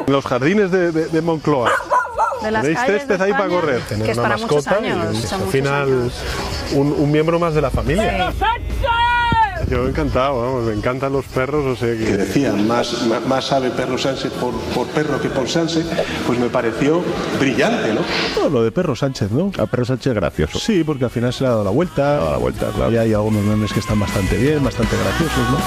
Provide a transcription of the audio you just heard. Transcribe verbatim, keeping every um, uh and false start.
Los jardines de, de, de Moncloa. De las Tenéis calles césped de ahí para España, correr. que Tener es una para muchos mascota años, y son al muchos final años. un, un miembro más de la familia. Sí. Yo encantado, vamos, me encantan los perros, o sea que... que decían más, más, más sabe Perro Sánchez por, por perro que por Sánchez, pues me pareció brillante, ¿no? No, lo de Perro Sánchez, ¿no? A Perro Sánchez gracioso. Sí, porque al final se le ha dado la vuelta. A la vuelta, claro. Y hay algunos memes que están bastante bien, bastante graciosos, ¿no?